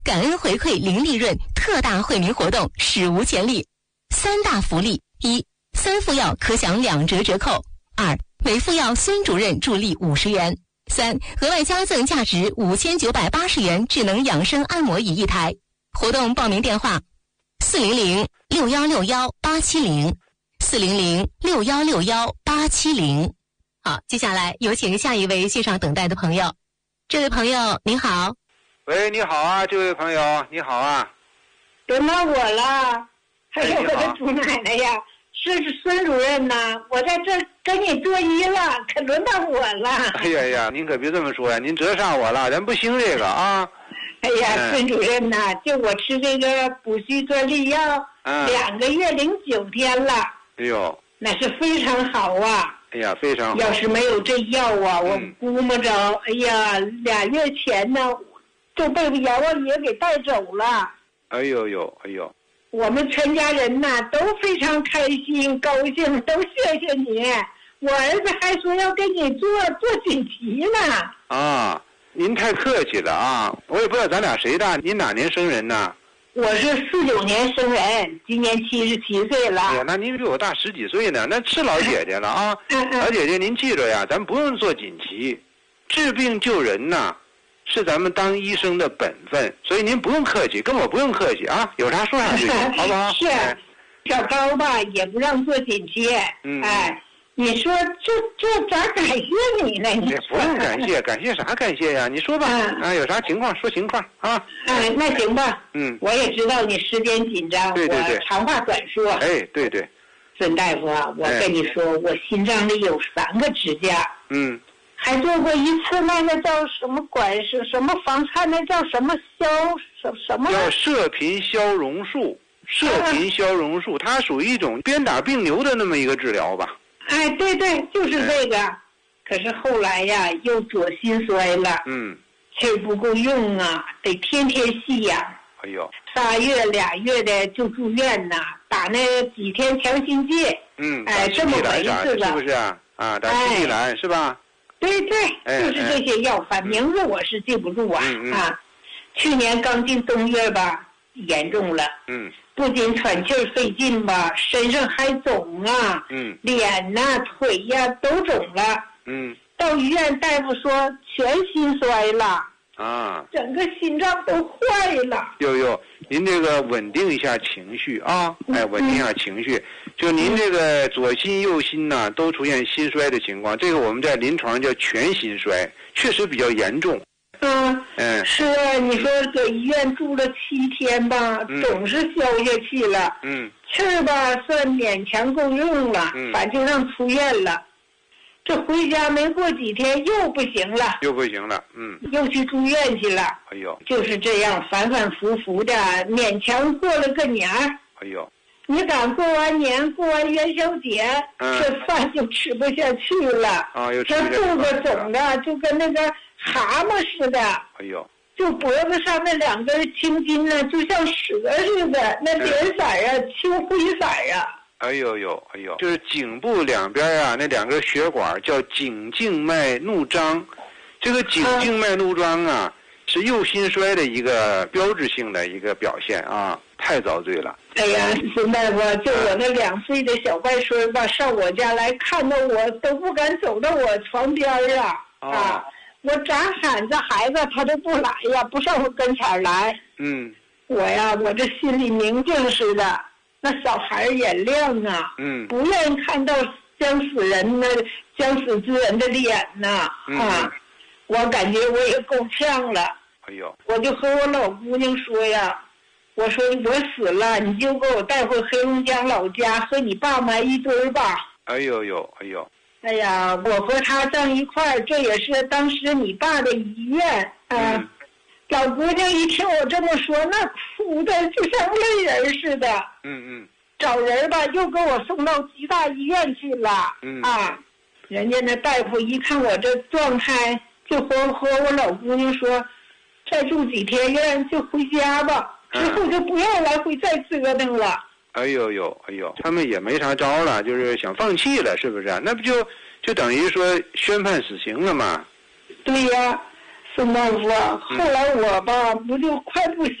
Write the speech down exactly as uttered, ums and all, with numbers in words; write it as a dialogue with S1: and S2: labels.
S1: 感恩回馈零利润特大惠民活动史无前例，三大福利：一、三副药可享两折折扣；二、每副药孙主任助力五十元；三、额外加赠价值五千九百八十元智能养生按摩椅一台。活动报名电话：四零零六幺六幺八七零，四零零六幺六幺八七零。好，接下来有请下一位线上等待的朋友。这位朋友您好。
S2: 喂，你好啊，这位朋友，你好啊。
S3: 轮到我了，还有我的祖奶奶呀，是孙主任呐，我在这跟你作揖了，可轮到我了。
S2: 哎呀呀，您可别这么说呀，您折上我了，咱不兴这个啊。
S3: 哎呀，嗯、孙主任呐，就我吃这个补虚专利药，嗯、两个月零九天了。
S2: 哎呦，
S3: 那是非常好啊。
S2: 哎呀，非常好。
S3: 要是没有这药啊，我估摸着，嗯、哎呀，俩月前呢。就被阎王爷给带走了。
S2: 哎呦呦，哎呦！
S3: 我们全家人呐都非常开心高兴，都谢谢你。我儿子还说要给你做做锦旗呢。
S2: 啊，您太客气了啊！我也不知道咱俩谁大，您哪年生人呢？
S3: 我是四九年生人，今年七十七岁了。
S2: 哎呀，那您比我大十几岁呢，那是老姐姐了啊！嗯嗯、老姐姐，您记着呀，咱不用做锦旗，治病救人呐。是咱们当医生的本分，所以您不用客气，跟我不用客气啊，有啥说啥就行，好不好？
S3: 是，小高吧也不让做锦旗，嗯，哎，你说这这咋感谢你呢？你
S2: 不用感谢，感谢啥感谢呀？你说吧，嗯、啊，有啥情况说情况啊？
S3: 嗯，那行吧，嗯，我也知道你时间紧张，
S2: 对对对，
S3: 我长话短说。
S2: 哎，对对，
S3: 孙大夫啊，我跟你说，哎、我心脏里有三个支架，嗯。还做过一次那个叫什么管是什么房颤，那叫什么消什什么？
S2: 叫射频消融术，射频消融术，它属于一种鞭打病牛的那么一个治疗吧？
S3: 哎，对对，就是这个。哎、可是后来呀，又左心衰了，嗯，气儿不够用啊，得天天吸氧。
S2: 哎呦，
S3: 仨月俩月的就住院呐，打那几天强心剂。
S2: 嗯，
S3: 哎，这么回事
S2: 了，是不是啊？啊，打西地兰、哎、是吧？
S3: 对对，就是这些药，反名字我是记不住啊、嗯、啊！去年刚进冬月吧，严重了，嗯，不仅喘气儿费劲吧，身上还肿啊，嗯，脸呐、腿呀、啊、都肿了，嗯，到医院大夫说全心衰了啊，整个心脏都坏了。
S2: 呦呦，您这个稳定一下情绪啊，哎，稳定一下情绪。就您这个左心右心呐、啊，都出现心衰的情况，这个我们在临床叫全心衰，确实比较严重。
S3: 嗯嗯，是啊，你说搁医院住了七天吧，嗯、总是消下去了，嗯，气儿吧算勉强够用了，嗯、反正让出院了。这回家没过几天又不行了，
S2: 又不行了，嗯，
S3: 又去住院去了。
S2: 哎呦，
S3: 就是这样反反复复的，勉强过了个年儿。
S2: 哎呦。
S3: 你刚过完年，过完元宵节，嗯、这饭就吃不下去了。
S2: 啊，又吃
S3: 这肚子肿的就跟那个蛤蟆似的。
S2: 哎呦，
S3: 就脖子上那两根青筋呢，就像蛇似的，那脸色啊，嗯、青灰色啊。
S2: 哎呦呦，哎呦，就是颈部两边啊，那两根血管叫颈静脉怒张，这个颈静脉怒张啊。嗯是右心衰的一个标志性的一个表现啊，太遭罪了。
S3: 哎呀，孙大夫，就我那两岁的小外孙吧，上我家来，看到我都不敢走到我床边啊、哦、啊！我咋喊这孩子，他都不来呀，不上我跟前来。嗯，我呀，我这心里明镜似的，那小孩眼亮啊，嗯，不愿意看到将死人的将死之人的脸呐 啊, 嗯、啊！我感觉我也够呛了。
S2: 哎呦！
S3: 我就和我老姑娘说呀，我说我死了，你就给我带回黑龙江老家，和你爸埋一堆吧。
S2: 哎呦呦，哎呦！
S3: 哎呀，我和他站一块儿，这也是当时你爸的遗愿啊。嗯、老姑娘一听我这么说，那哭的就像泪人似的。嗯嗯。找人吧，又给我送到吉大医院去了。嗯啊，人家那大夫一看我这状态，就和和我老姑娘说。再住几天院就回家吧，之后就不要来回再折腾了。
S2: 哎呦呦，哎呦，他们也没啥招了，就是想放弃了，是不是？那不就就等于说宣判死刑了吗？
S3: 对呀， 孙大夫啊，后来我吧，不就快不